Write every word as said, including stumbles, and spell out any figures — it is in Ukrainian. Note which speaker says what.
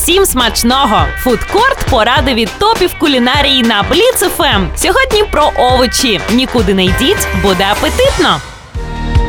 Speaker 1: Усім смачного! Фудкорт – поради від топів кулінарії на Бліц еф ем. Сьогодні про овочі. Нікуди не йдіть, буде апетитно!